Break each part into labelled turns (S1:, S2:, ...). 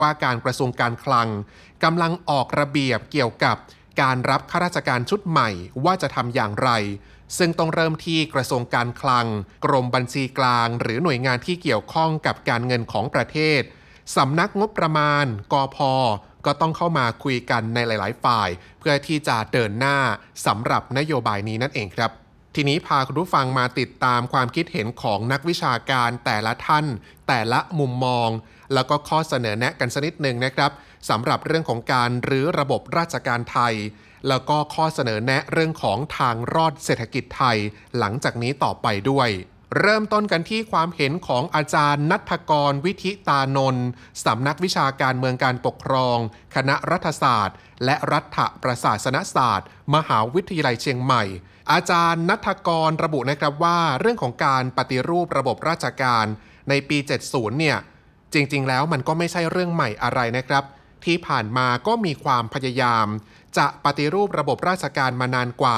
S1: ว่าการกระทรวงการคลังกำลังออกระเบียบเกี่ยวกับการรับข้าราชการชุดใหม่ว่าจะทำอย่างไรซึ่งต้องเริ่มที่กระทรวงการคลังกรมบัญชีกลางหรือหน่วยงานที่เกี่ยวข้องกับการเงินของประเทศสำนักงบประมาณกพ.ก็ต้องเข้ามาคุยกันในหลายๆฝ่ายเพื่อที่จะเดินหน้าสำหรับนโยบายนี้นั่นเองครับทีนี้พาคุณผู้ฟังมาติดตามความคิดเห็นของนักวิชาการแต่ละท่านแต่ละมุมมองแล้วก็ข้อเสนอแนะกันสักนิดหนึ่งนะครับสำหรับเรื่องของการรื้อระบบราชการไทยแล้วก็ข้อเสนอแนะเรื่องของทางรอดเศรษฐกิจไทยหลังจากนี้ต่อไปด้วยเริ่มต้นกันที่ความเห็นของอาจารย์ณัฐกร วิธิตานนท์สำนักวิชาการเมืองการปกครองคณะรัฐศาสตร์และรัฐประศาสนศาสตร์มหาวิทยาลัยเชียงใหม่อาจารย์ณัฐกรระบุนะครับว่าเรื่องของการปฏิรูประบบราชการในปี 70 เนี่ยจริงๆแล้วมันก็ไม่ใช่เรื่องใหม่อะไรนะครับที่ผ่านมาก็มีความพยายามจะปฏิรูประบบราชการมานานกว่า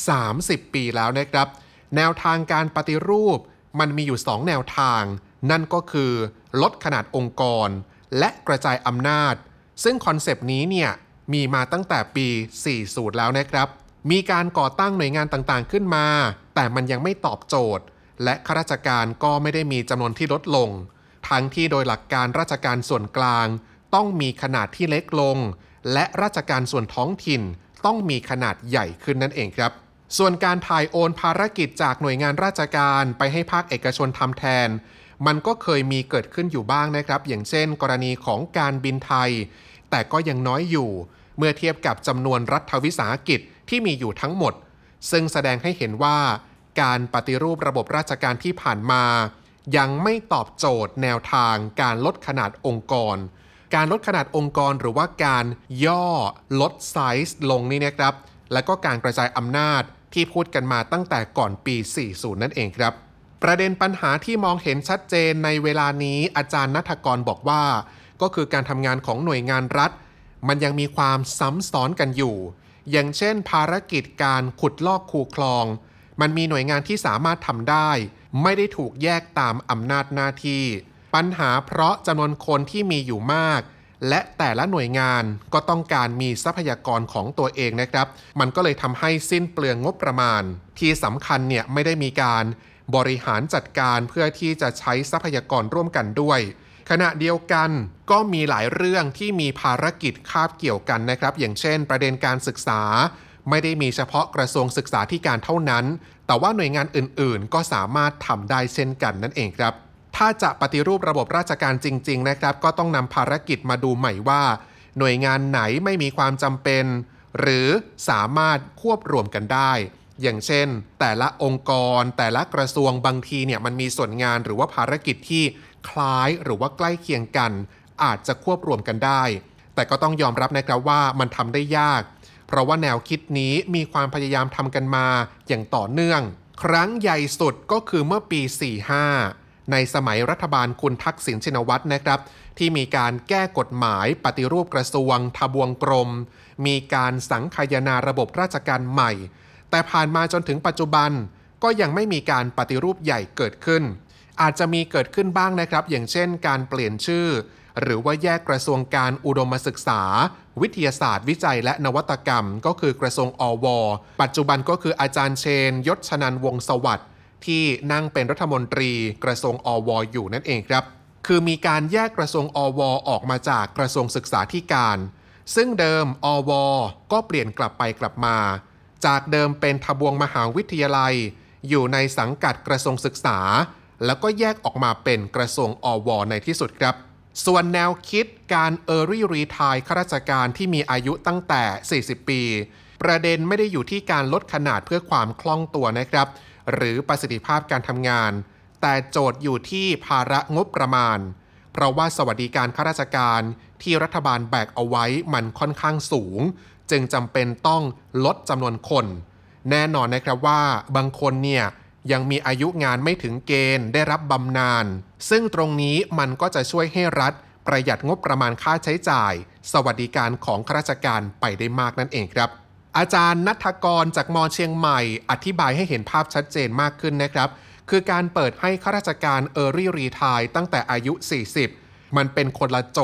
S1: 30 ปีแล้วนะครับแนวทางการปฏิรูปมันมีอยู่2แนวทางนั่นก็คือลดขนาดองค์กรและกระจายอำนาจซึ่งคอนเซปต์นี้เนี่ยมีมาตั้งแต่ปี 40 แล้วนะครับมีการก่อตั้งหน่วยงานต่างๆขึ้นมาแต่มันยังไม่ตอบโจทย์และข้าราชการก็ไม่ได้มีจำนวนที่ลดลงทั้งที่โดยหลักการราชการส่วนกลางต้องมีขนาดที่เล็กลงและราชการส่วนท้องถิ่นต้องมีขนาดใหญ่ขึ้นนั่นเองครับส่วนการถ่ายโอนภารกิจจากหน่วยงานราชการไปให้ภาคเอกชนทำแทนมันก็เคยมีเกิดขึ้นอยู่บ้างนะครับอย่างเช่นกรณีของการบินไทยแต่ก็ยังน้อยอยู่เมื่อเทียบกับจำนวนรัฐวิสาหกิจที่มีอยู่ทั้งหมดซึ่งแสดงให้เห็นว่าการปฏิรูประบบราชการที่ผ่านมายังไม่ตอบโจทย์แนวทางการลดขนาดองค์กรการลดขนาดองค์กรหรือว่าการย่อลดไซส์ลงนี่นะครับและก็การกระจายอำนาจที่พูดกันมาตั้งแต่ก่อนปี 40 นั่นเองครับประเด็นปัญหาที่มองเห็นชัดเจนในเวลานี้อาจารย์ณัฐกรบอกว่าก็คือการทำงานของหน่วยงานรัฐมันยังมีความซ้ำซ้อนกันอยู่อย่างเช่นภารกิจการขุดลอกคูคลองมันมีหน่วยงานที่สามารถทำได้ไม่ได้ถูกแยกตามอำนาจหน้าที่ปัญหาเพราะจำนวนคนที่มีอยู่มากและแต่ละหน่วยงานก็ต้องการมีทรัพยากรของตัวเองนะครับมันก็เลยทำให้สิ้นเปลืองงบประมาณที่สำคัญเนี่ยไม่ได้มีการบริหารจัดการเพื่อที่จะใช้ทรัพยากรร่วมกันด้วยขณะเดียวกันก็มีหลายเรื่องที่มีภารกิจคาบเกี่ยวกันนะครับอย่างเช่นประเด็นการศึกษาไม่ได้มีเฉพาะกระทรวงศึกษาธิการเท่านั้นแต่ว่าหน่วยงานอื่นๆก็สามารถทำได้เช่นกันนั่นเองครับถ้าจะปฏิรูประบบราชการจริงๆนะครับก็ต้องนำภารกิจมาดูใหม่ว่าหน่วยงานไหนไม่มีความจำเป็นหรือสามารถควบรวมกันได้อย่างเช่นแต่ละองค์กรแต่ละกระทรวงบางทีเนี่ยมันมีส่วนงานหรือว่าภารกิจที่คล้ายหรือว่าใกล้เคียงกันอาจจะควบรวมกันได้แต่ก็ต้องยอมรับนะครับว่ามันทำได้ยากเพราะว่าแนวคิดนี้มีความพยายามทำกันมาอย่างต่อเนื่องครั้งใหญ่สุดก็คือเมื่อปี 45ในสมัยรัฐบาลคุณทักษิณชินวัตรนะครับที่มีการแก้กฎหมายปฏิรูปกระทรวงทบวงกรมมีการสังคายนาระบบราชการใหม่แต่ผ่านมาจนถึงปัจจุบันก็ยังไม่มีการปฏิรูปใหญ่เกิดขึ้นอาจจะมีเกิดขึ้นบ้างนะครับอย่างเช่นการเปลี่ยนชื่อหรือว่าแยกกระทรวงการอุดมศึกษาวิทยาศาสตร์วิจัยและนวัตกรรมก็คือกระทรวงอว.ปัจจุบันก็คืออาจารย์เชนยศชนันท์วงศ์สวัสดิ์ที่นั่งเป็นรัฐมนตรีกระทรวงอว.อยู่นั่นเองครับคือมีการแยกกระทรวงอว.ออกมาจากกระทรวงศึกษาธิการซึ่งเดิมอว.ก็เปลี่ยนกลับไปกลับมาจากเดิมเป็นทบวงมหาวิทยาลัยอยู่ในสังกัดกระทรวงศึกษาแล้วก็แยกออกมาเป็นกระทรวงอว.ในที่สุดครับส่วนแนวคิดการ Early Retire ข้าราชการที่มีอายุตั้งแต่ 40 ปีประเด็นไม่ได้อยู่ที่การลดขนาดเพื่อความคล่องตัวนะครับหรือประสิทธิภาพการทำงานแต่โจทย์อยู่ที่ภาระงบประมาณเพราะว่าสวัสดิการข้าราชการที่รัฐบาลแบกเอาไว้มันค่อนข้างสูงจึงจำเป็นต้องลดจำนวนคนแน่นอนนะครับว่าบางคนเนี่ยยังมีอายุงานไม่ถึงเกณฑ์ได้รับบำนาญซึ่งตรงนี้มันก็จะช่วยให้รัฐประหยัดงบประมาณค่าใช้จ่ายสวัสดิการของข้าราชการไปได้มากนั่นเองครับอาจารย์ณัฐกรจากม.เชียงใหม่อธิบายให้เห็นภาพชัดเจนมากขึ้นนะครับคือการเปิดให้ข้าราชการ Early Retire ตั้งแต่อายุ 40มันเป็นคนละโจทย์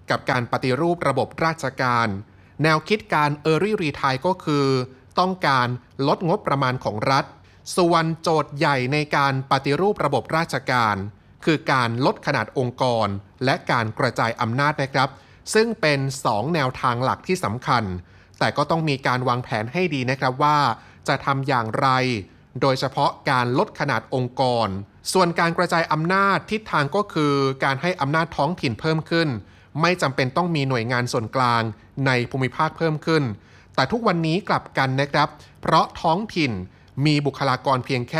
S1: กับการปฏิรูประบบราชการแนวคิดการ Early Retire ก็คือต้องการลดงบประมาณของรัฐส่วนโจทย์ใหญ่ในการปฏิรูประบบราชการคือการลดขนาดองค์กรและการกระจายอำนาจนะครับซึ่งเป็น2แนวทางหลักที่สำคัญแต่ก็ต้องมีการวางแผนให้ดีนะครับว่าจะทำอย่างไรโดยเฉพาะการลดขนาดองค์กรส่วนการกระจายอำนาจทิศทางก็คือการให้อำนาจท้องถิ่นเพิ่มขึ้นไม่จำเป็นต้องมีหน่วยงานส่วนกลางในภูมิภาคเพิ่มขึ้นแต่ทุกวันนี้กลับกันนะครับเพราะท้องถิ่นมีบุคลากรเพียงแค่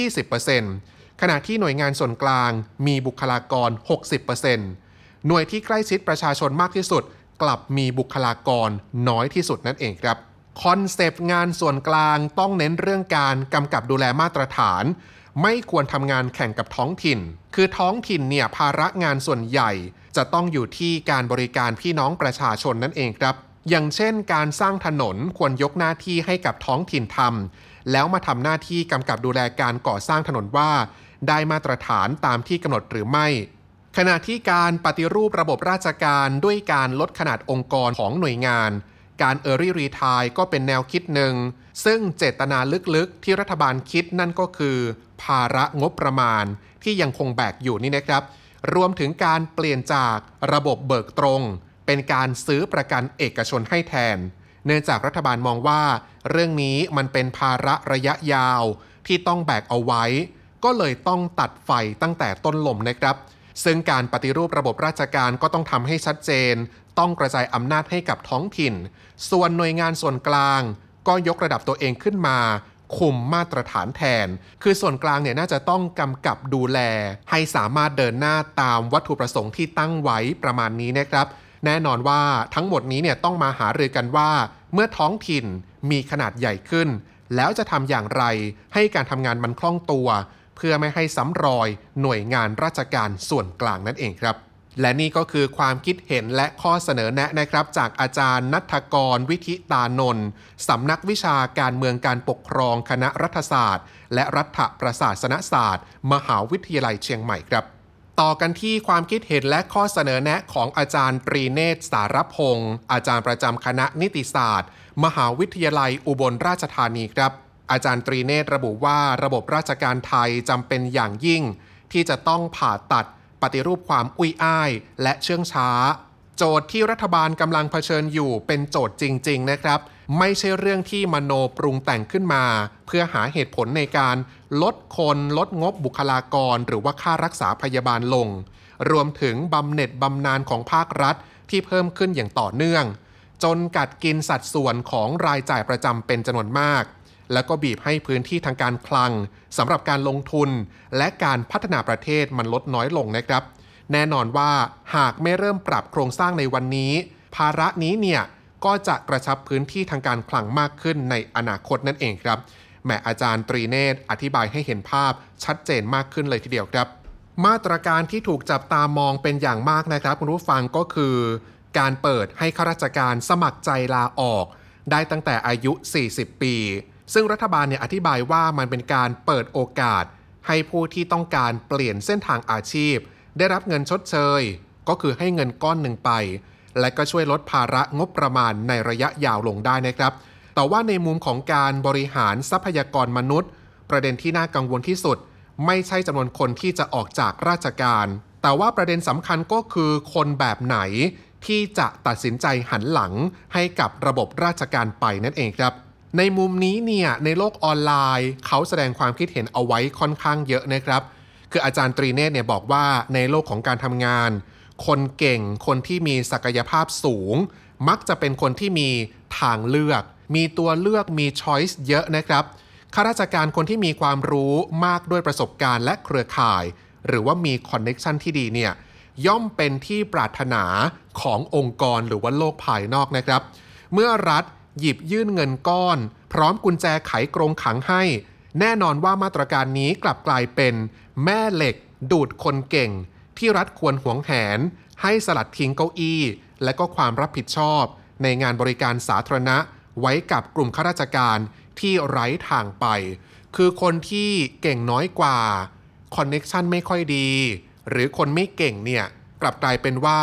S1: 20%ขณะที่หน่วยงานส่วนกลางมีบุคลากร 60%หน่วยที่ใกล้ชิดประชาชนมากที่สุดกลับมีบุคลากรน้อยที่สุดนั่นเองครับคอนเซปต์งานส่วนกลางต้องเน้นเรื่องการกำกับดูแลมาตรฐานไม่ควรทำงานแข่งกับท้องถิ่นคือท้องถิ่นเนี่ยภาระงานส่วนใหญ่จะต้องอยู่ที่การบริการพี่น้องประชาชนนั่นเองครับอย่างเช่นการสร้างถนนควรยกหน้าที่ให้กับท้องถิ่นทำแล้วมาทำหน้าที่กำกับดูแลการก่อสร้างถนนว่าได้มาตรฐานตามที่กำหนดหรือไม่ขณะที่การปฏิรูประบบราชการด้วยการลดขนาดองค์กรของหน่วยงานการ Early Retire ก็เป็นแนวคิดหนึ่งซึ่งเจตนาลึกๆที่รัฐบาลคิดนั่นก็คือภาระงบประมาณที่ยังคงแบกอยู่นี่นะครับรวมถึงการเปลี่ยนจากระบบเบิกตรงเป็นการซื้อประกันเอกชนให้แทนเนื่องจากรัฐบาลมองว่าเรื่องนี้มันเป็นภาระระยะยาวที่ต้องแบกเอาไว้ก็เลยต้องตัดไฟตั้งแต่ต้นลมนะครับซึ่งการปฏิรูประบบราชการก็ต้องทำให้ชัดเจนต้องกระจายอำนาจให้กับท้องถิ่นส่วนหน่วยงานส่วนกลางก็ยกระดับตัวเองขึ้นมาคุมมาตรฐานแทนคือส่วนกลางเนี่ยน่าจะต้องกำกับดูแลให้สามารถเดินหน้าตามวัตถุประสงค์ที่ตั้งไว้ประมาณนี้นะครับแน่นอนว่าทั้งหมดนี้เนี่ยต้องมาหารือกันว่าเมื่อท้องถิ่นมีขนาดใหญ่ขึ้นแล้วจะทำอย่างไรให้การทำงานมันคล่องตัวเพื่อไม่ให้ซ้ำรอยหน่วยงานราชการส่วนกลางนั่นเองครับและนี่ก็คือความคิดเห็นและข้อเสนอแนะนะครับจากอาจารย์ณัฐกร วิธิตานนท์สำนักวิชาการเมืองการปกครองคณะรัฐศาสตร์และรัฐประศาสนศาสตร์มหาวิทยาลัยเชียงใหม่ครับต่อกันที่ความคิดเห็นและข้อเสนอแนะของอาจารย์ตรีเนตรสารพงศ์อาจารย์ประจำคณะนิติศาสตร์มหาวิทยาลัยอุบลราชธานีครับอาจารย์ตรีเนตรระบุว่าระบบราชการไทยจำเป็นอย่างยิ่งที่จะต้องผ่าตัดปฏิรูปความอุ้ยอ้ายและเชื่องช้าโจทย์ที่รัฐบาลกำลังเผชิญอยู่เป็นโจทย์จริงๆนะครับไม่ใช่เรื่องที่มโนปรุงแต่งขึ้นมาเพื่อหาเหตุผลในการลดคนลดงบบุคลากรหรือว่าค่ารักษาพยาบาลลงรวมถึงบำเหน็จบำนาญของภาครัฐที่เพิ่มขึ้นอย่างต่อเนื่องจนกัดกินสัดส่วนของรายจ่ายประจำเป็นจำนวนมากแล้วก็บีบให้พื้นที่ทางการคลังสำหรับการลงทุนและการพัฒนาประเทศมันลดน้อยลงนะครับแน่นอนว่าหากไม่เริ่มปรับโครงสร้างในวันนี้ภาระนี้เนี่ยก็จะกระชับพื้นที่ทางการคลังมากขึ้นในอนาคตนั่นเองครับแม่อาจารย์ตรีเนตรอธิบายให้เห็นภาพชัดเจนมากขึ้นเลยทีเดียวครับมาตรการที่ถูกจับตามองเป็นอย่างมากนะครับคุณผู้ฟังก็คือการเปิดให้ข้าราชการสมัครใจลาออกได้ตั้งแต่อายุ40 ปีซึ่งรัฐบาลเนี่ยอธิบายว่ามันเป็นการเปิดโอกาสให้ผู้ที่ต้องการเปลี่ยนเส้นทางอาชีพได้รับเงินชดเชยก็คือให้เงินก้อนหนึ่งไปและก็ช่วยลดภาระงบประมาณในระยะยาวลงได้นะครับแต่ว่าในมุมของการบริหารทรัพยากรมนุษย์ประเด็นที่น่ากังวลที่สุดไม่ใช่จำนวนคนที่จะออกจากราชการแต่ว่าประเด็นสำคัญก็คือคนแบบไหนที่จะตัดสินใจหันหลังให้กับระบบราชการไปนั่นเองครับในมุมนี้เนี่ยในโลกออนไลน์เขาแสดงความคิดเห็นเอาไว้ค่อนข้างเยอะนะครับคืออาจารย์ตรีเนตรเนี่ยบอกว่าในโลกของการทำงานคนเก่งคนที่มีศักยภาพสูงมักจะเป็นคนที่มีทางเลือกมีตัวเลือกมีช้อยส์เยอะนะครับข้าราชการคนที่มีความรู้มากด้วยประสบการณ์และเครือข่ายหรือว่ามีคอนเน็กชันที่ดีเนี่ยย่อมเป็นที่ปรารถนาขององค์กรหรือว่าโลกภายนอกนะครับเมื่อรัฐหยิบยื่นเงินก้อนพร้อมกุญแจไขกรงขังให้แน่นอนว่ามาตรการนี้กลับกลายเป็นแม่เหล็กดูดคนเก่งที่รัฐควรหวงแหนให้สลัดทิ้งเก้าอี้และก็ความรับผิดชอบในงานบริการสาธารณะไว้กับกลุ่มข้าราชการที่ไร้ทางไปคือคนที่เก่งน้อยกว่าคอนเน็กชันไม่ค่อยดีหรือคนไม่เก่งเนี่ยกลับกลายเป็นว่า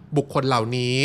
S1: บุคคลเหล่านี้